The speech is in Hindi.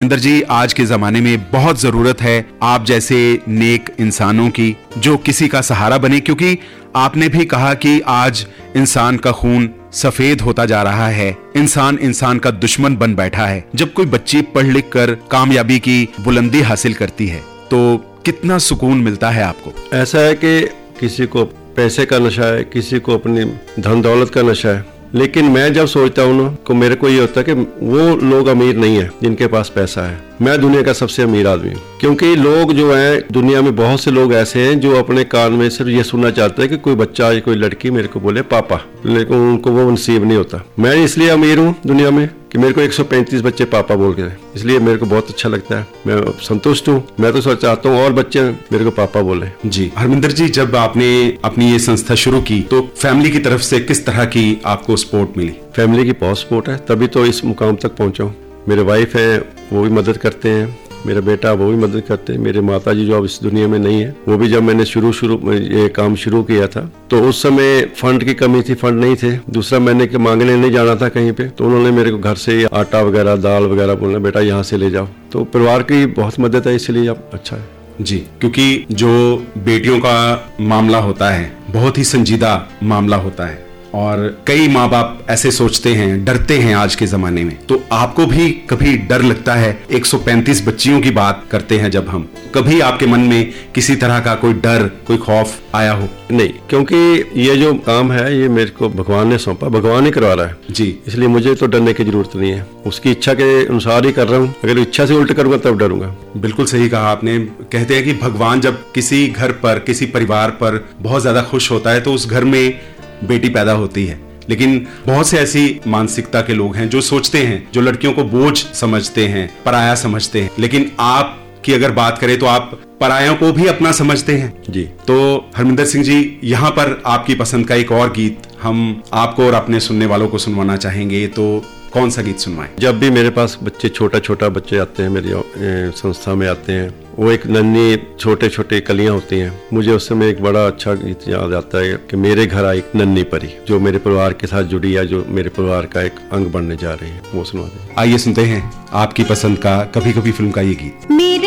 हरमिंदर जी, आज के जमाने में बहुत जरूरत है आप जैसे नेक इंसानों की जो किसी का सहारा बने, क्योंकि आपने भी कहा कि आज इंसान का खून सफेद होता जा रहा है, इंसान इंसान का दुश्मन बन बैठा है। जब कोई बच्ची पढ़ लिख कर कामयाबी की बुलंदी हासिल करती है तो कितना सुकून मिलता है आपको। ऐसा है कि किसी को पैसे का नशा है, किसी को अपनी धन दौलत का नशा है, लेकिन मैं जब सोचता हूँ ना तो मेरे को ये होता है कि वो लोग अमीर नहीं है जिनके पास पैसा है। मैं दुनिया का सबसे अमीर आदमी हूँ, क्योंकि लोग जो हैं दुनिया में बहुत से लोग ऐसे हैं जो अपने कान में सिर्फ ये सुनना चाहते हैं कि कोई बच्चा या कोई लड़की मेरे को बोले पापा, लेकिन उनको वो नसीब नहीं होता। मैं इसलिए अमीर हूँ दुनिया में कि मेरे को 135 बच्चे पापा बोल के, इसलिए मेरे को बहुत अच्छा लगता है, मैं संतुष्ट हूँ। मैं तो चाहता हूँ और बच्चे मेरे को पापा बोले। जी हरमिंदर जी, जब आपने अपनी ये संस्था शुरू की तो फैमिली की तरफ से किस तरह की आपको सपोर्ट मिली? फैमिली की बहुत सपोर्ट है, तभी तो इस मुकाम तक पहुंचा हूँ। मेरे वाइफ हैं, वो भी मदद करते हैं, मेरा बेटा वो भी मदद करते हैं, मेरे माता जी जो अब इस दुनिया में नहीं है, वो भी जब मैंने शुरू में ये काम शुरू किया था तो उस समय फंड की कमी थी, फंड नहीं थे। दूसरा मैंने मांगने नहीं जाना था कहीं पे, तो उन्होंने मेरे को घर से आटा वगैरह दाल वगैरह बोलना बेटा यहाँ से ले जाओ। तो परिवार की बहुत मदद है, इसलिए अब अच्छा है। जी, क्योंकि जो बेटियों का मामला होता है बहुत ही संजीदा मामला होता है और कई माँ बाप ऐसे सोचते हैं, डरते हैं आज के जमाने में। तो आपको भी कभी डर लगता है? 135 बच्चियों की बात करते हैं जब हम, कभी आपके मन में किसी तरह का कोई डर, कोई खौफ आया हो? नहीं, क्योंकि ये जो काम है ये मेरे को भगवान ने सौंपा, भगवान ही करवा रहा है जी, इसलिए मुझे तो डरने की जरूरत नहीं है। उसकी इच्छा के अनुसार ही कर रहा हूँ, अगर इच्छा से उल्ट करूंगा तब डरूंगा। बिल्कुल सही कहा आपने। कहते हैं कि भगवान जब किसी घर पर, किसी परिवार पर बहुत ज्यादा खुश होता है तो उस घर में बेटी पैदा होती है। लेकिन बहुत से ऐसी मानसिकता के लोग हैं जो सोचते हैं, जो लड़कियों को बोझ समझते हैं, पराया समझते हैं। लेकिन आप की अगर बात करें तो आप परायों को भी अपना समझते हैं। जी, तो हरमिंदर सिंह जी, यहाँ पर आपकी पसंद का एक और गीत हम आपको और अपने सुनने वालों को सुनवाना चाहेंगे, तो कौन सा गीत सुनवाएं? जब भी मेरे पास बच्चे छोटा बच्चे आते हैं, मेरी संस्था में आते हैं, वो एक नन्ही छोटे कलियां होती हैं, मुझे उस समय एक बड़ा अच्छा गीत याद आता है कि मेरे घर आई एक नन्ही परी, जो मेरे परिवार के साथ जुड़ी है, जो मेरे परिवार का एक अंग बनने जा रही है, वो सुनवा दें। आइए सुनते हैं आपकी पसंद का कभी कभी फिल्म का ये गीत।